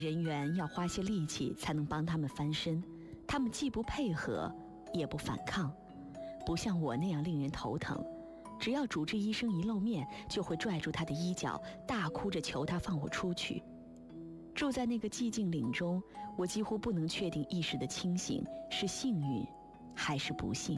人员要花些力气才能帮他们翻身，他们既不配合，也不反抗，不像我那样令人头疼。只要主治医生一露面，就会拽住他的衣角，大哭着求他放我出去。住在那个寂静岭中，我几乎不能确定意识的清醒是幸运还是不幸。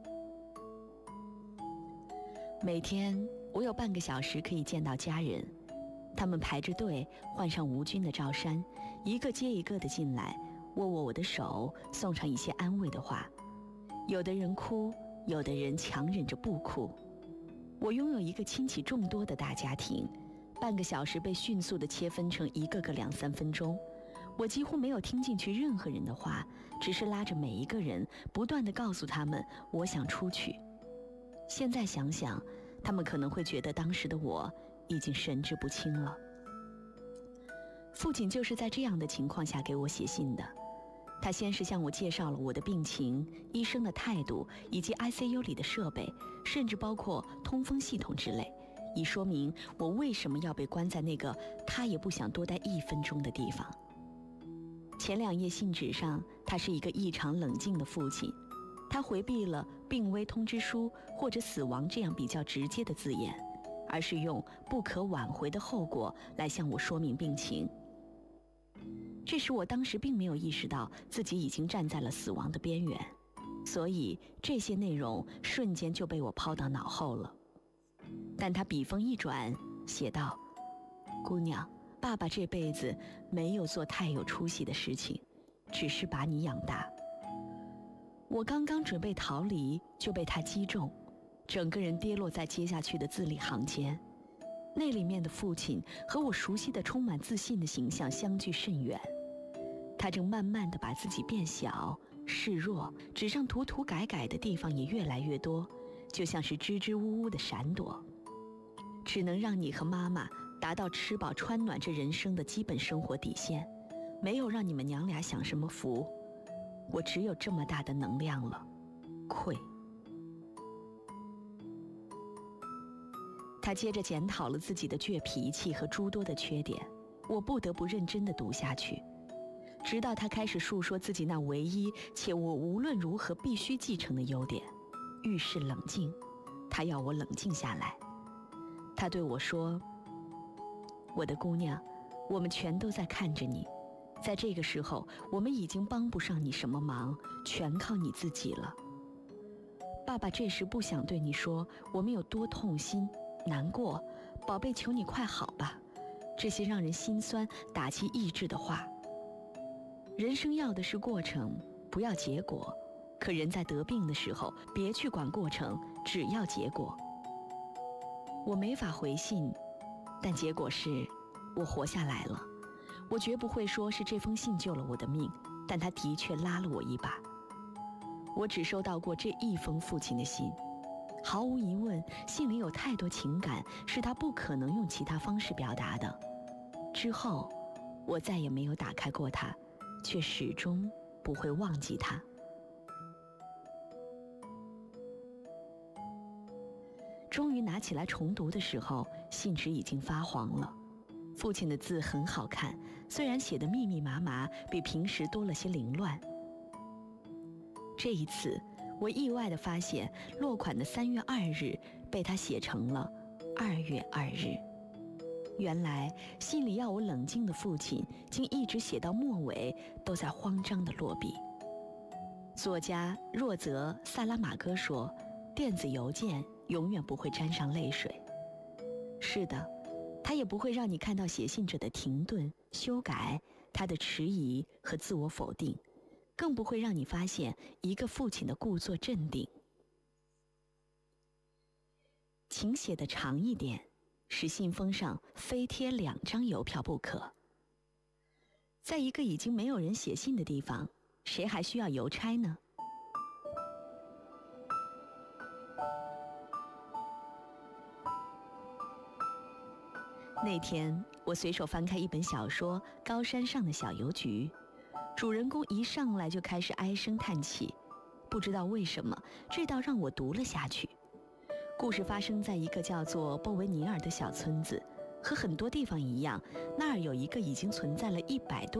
每天我有半个小时可以见到家人，他们排着队换上无菌的罩衫，一个接一个的进来，握握我的手，送上一些安慰的话。有的人哭，有的人强忍着不哭。我拥有一个亲戚众多的大家庭，半个小时被迅速地切分成一个个2-3分钟，我几乎没有听进去任何人的话，只是拉着每一个人，不断地告诉他们我想出去。现在想想，他们可能会觉得当时的我已经神志不清了。父亲就是在这样的情况下给我写信的。他先是向我介绍了我的病情、医生的态度以及 ICU 里的设备，甚至包括通风系统之类，以说明我为什么要被关在那个他也不想多待1分钟的地方。前2页信纸上，他是一个异常冷静的父亲，他回避了病危通知书或者死亡这样比较直接的字眼，而是用不可挽回的后果来向我说明病情。这时我当时并没有意识到自己已经站在了死亡的边缘，所以这些内容瞬间就被我抛到脑后了。但他笔锋一转，写道：姑娘，爸爸这辈子没有做太有出息的事情，只是把你养大。我刚刚准备逃离，就被他击中，整个人跌落在接下去的字里行间。那里面的父亲和我熟悉的充满自信的形象相距甚远，他正慢慢地把自己变小、示弱，纸上涂涂改改的地方也越来越多，就像是支支吾吾的闪躲。只能让你和妈妈达到吃饱穿暖这人生的基本生活底线，没有让你们娘俩享什么福。我只有这么大的能量了，愧。他接着检讨了自己的倔脾气和诸多的缺点，我不得不认真地读下去，直到他开始述说自己那唯一且我无论如何必须继承的优点，遇事冷静。他要我冷静下来。他对我说：我的姑娘，我们全都在看着你，在这个时候我们已经帮不上你什么忙，全靠你自己了。爸爸这时不想对你说我们有多痛心难过，宝贝，求你快好吧，这些让人心酸打击意志的话。人生要的是过程，不要结果，可人在得病的时候别去管过程，只要结果。我没法回信，但结果是我活下来了。我绝不会说是这封信救了我的命，但它的确拉了我一把。我只收到过这1封父亲的信，毫无疑问，信里有太多情感是他不可能用其他方式表达的。之后我再也没有打开过它，却始终不会忘记它。终于拿起来重读的时候，信纸已经发黄了。父亲的字很好看，虽然写得密密麻麻，比平时多了些凌乱。这一次我意外地发现落款的3月2日被他写成了2月2日。原来信里要我冷静的父亲竟一直写到末尾都在慌张地落笔。作家若泽·萨拉马戈说，电子邮件永远不会沾上泪水。是的，他也不会让你看到写信者的停顿、修改，他的迟疑和自我否定，更不会让你发现一个父亲的故作镇定。请写得长一点，使信封上非贴2张邮票不可。在一个已经没有人写信的地方，谁还需要邮差呢？那天我随手翻开一本小说《高山上的小邮局》，主人公一上来就开始唉声叹气，不知道为什么这倒让我读了下去。故事发生在一个叫做波维尼尔的小村子， 和很多地方一样，那儿有一个已经存在了100多